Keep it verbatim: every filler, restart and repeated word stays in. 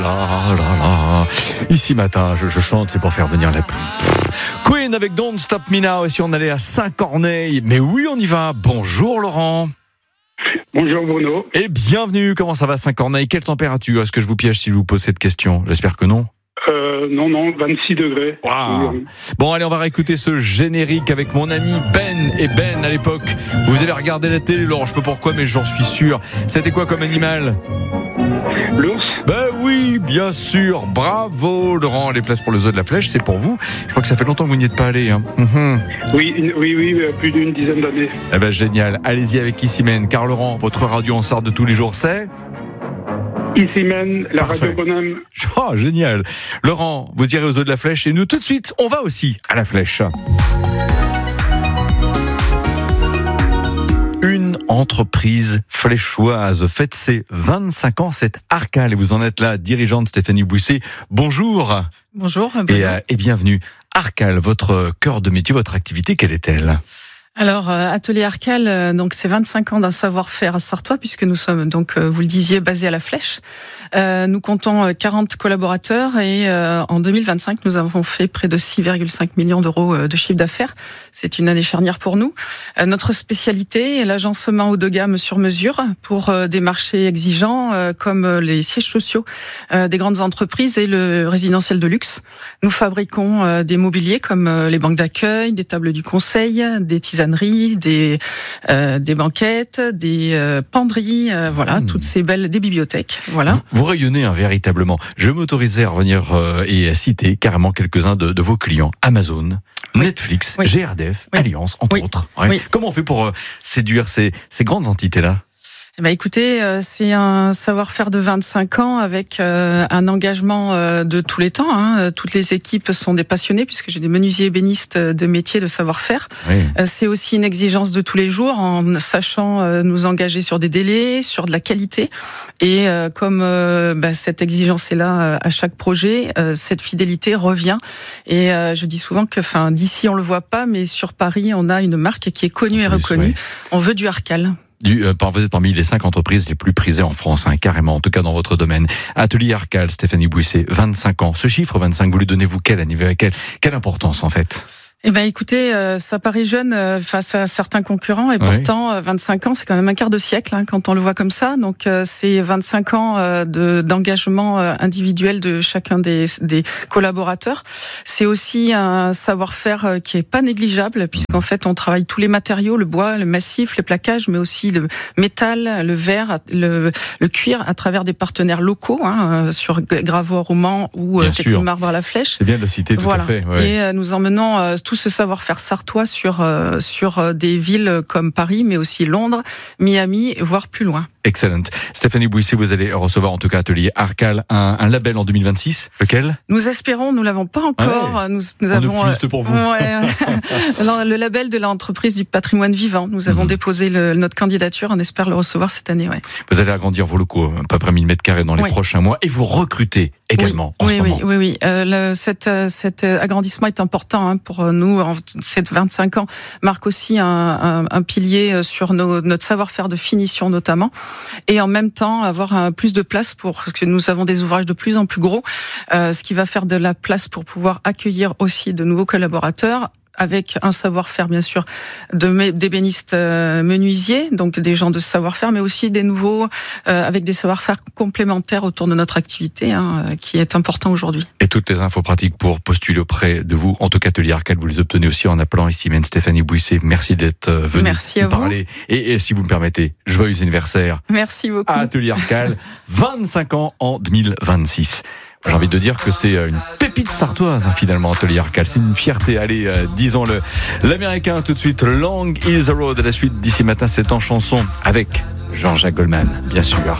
là, là, là. Ici matin, je, je chante, c'est pour faire venir la pluie. Queen avec Don't Stop Me Now. Et si on allait à Saint-Corneille? Mais oui, on y va. Bonjour Laurent. Bonjour Bruno. Et bienvenue. Comment ça va Saint-Corneille? Quelle température? Est-ce que je vous piège si je vous pose cette question? J'espère que non. Euh, non, non, vingt-six degrés. Wow. Bon, allez, on va réécouter ce générique avec mon ami Ben. Et Ben, à l'époque, vous avez regardé la télé, Laurent, je sais pas pourquoi, mais j'en suis sûr. C'était quoi comme animal? L'ours. Ben oui, bien sûr. Bravo, Laurent. Les places pour le zoo de la Flèche, c'est pour vous. Je crois que ça fait longtemps que vous n'y êtes pas allé. Hein. Mmh. Oui, une, oui, oui, plus d'une dizaine d'années. Eh ben, génial. Allez-y avec Issimène. Car Laurent, votre radio en sort de tous les jours, c'est... Issimène, la Parfait. radio Bonhomme. Oh, génial. Laurent, vous irez au zoo de la Flèche et nous, tout de suite, on va aussi à la Flèche. Une entreprise fléchoise fête ses vingt-cinq ans, c'est Arcal. Et vous en êtes la dirigeante Stéphanie Bouisset. Bonjour. Bonjour. Et, euh, et bienvenue. Arcal, votre cœur de métier, votre activité, quelle est-elle ? Alors, euh, Atelier Arcal, euh, donc c'est vingt-cinq ans d'un savoir-faire sartois, puisque nous sommes, donc, euh, vous le disiez, basés à la Flèche. Euh, nous comptons euh, quarante collaborateurs et euh, en deux mille vingt-cinq, nous avons fait près de six virgule cinq millions d'euros euh, de chiffre d'affaires. C'est une année charnière pour nous. Euh, notre spécialité est l'agencement haut de gamme sur mesure pour euh, des marchés exigeants euh, comme euh, les sièges sociaux euh, des grandes entreprises et le résidentiel de luxe. Nous fabriquons euh, des mobiliers comme euh, les banques d'accueil, des tables du conseil, des tisaneries, des euh, des banquettes, des euh, penderies, euh, voilà, mmh. toutes ces belles, des bibliothèques, voilà. Vous, vous rayonnez hein, véritablement. Je vais m'autoriser à revenir euh, et à citer carrément quelques-uns de, de vos clients. Amazon, oui. Netflix, oui. G R D F, oui. Alliance, entre oui. autres. Ouais. Oui. Comment on fait pour euh, séduire ces, ces grandes entités-là ? Eh ben écoutez, euh, c'est un savoir-faire de vingt-cinq ans avec euh, un engagement euh, de tous les temps. Hein. Toutes les équipes sont des passionnés puisque j'ai des menuisiers ébénistes de métier, de savoir-faire. Oui. Euh, c'est aussi une exigence de tous les jours en sachant euh, nous engager sur des délais, sur de la qualité. Et euh, comme euh, bah, cette exigence est là euh, à chaque projet, euh, cette fidélité revient. Et euh, je dis souvent que, enfin, d'ici on le voit pas, mais sur Paris on a une marque qui est connue et reconnue. Oui. On veut du Arcal. Du, euh, vous êtes parmi les cinq entreprises les plus prisées en France, hein, carrément, en tout cas dans votre domaine. Atelier Arcal, Stéphanie Bouisset, vingt-cinq ans. Ce chiffre vingt-cinq, vous lui donnez-vous quelle, quelle, quelle importance en fait ? Eh ben, écoutez, euh, ça paraît jeune euh, face à certains concurrents, et oui. pourtant, euh, vingt-cinq ans, c'est quand même un quart de siècle hein, quand on le voit comme ça. Donc, euh, c'est vingt-cinq ans euh, de, d'engagement euh, individuel de chacun des, des collaborateurs. C'est aussi un savoir-faire euh, qui est pas négligeable, puisqu'en fait, on travaille tous les matériaux, le bois, le massif, les plaquages, mais aussi le métal, le verre, le, le cuir, à travers des partenaires locaux, hein, euh, sur Gravois, Roman ou euh, Technique Marbre à la Flèche. C'est bien de le citer, tout voilà. à fait. Ouais. Et euh, nous emmenons euh, tout ce savoir-faire sartois sur euh, sur des villes comme Paris, mais aussi Londres, Miami, voire plus loin. Excellent. Stéphanie Bouisset, vous allez recevoir en tout cas Atelier Arcal un, un label en deux mille vingt-six. Lequel ? Nous espérons, nous l'avons pas encore. Ah ouais. Nous, nous On avons optimiste pour vous. Ouais, le label de l'entreprise du patrimoine vivant. Nous avons mmh. déposé le, notre candidature. On espère le recevoir cette année. Ouais. Vous allez agrandir vos locaux, à peu près mille mètres carrés dans les ouais. prochains mois, et vous recrutez également oui, en oui, ce oui, moment. Oui, oui, euh, le, cet, cet agrandissement est important hein, pour nous. En, cette vingt-cinq ans marque aussi un, un, un pilier sur nos, notre savoir-faire de finition notamment, et en même temps avoir un, plus de place pour parce que nous avons des ouvrages de plus en plus gros, euh, ce qui va faire de la place pour pouvoir accueillir aussi de nouveaux collaborateurs, avec un savoir-faire bien sûr de d'ébénistes euh, menuisiers, donc des gens de savoir-faire, mais aussi des nouveaux euh, avec des savoir-faire complémentaires autour de notre activité, hein, euh, qui est important aujourd'hui. Et toutes les infos pratiques pour postuler auprès de vous, en tout cas Atelier Arcal, vous les obtenez aussi en appelant Issimène Stéphanie Bouisset. Merci d'être venue Merci à nous parler. Et, et si vous me permettez, joyeux anniversaire. Merci beaucoup. À Atelier Arcal, vingt-cinq ans en deux mille vingt-six. J'ai envie de dire que c'est une pépite sartoise, hein, finalement, Atelier Arcal. C'est une fierté. Allez, euh, disons-le. L'américain, tout de suite, Long is the Road. À la suite, d'ici matin, c'est en chanson avec Jean-Jacques Goldman, bien sûr.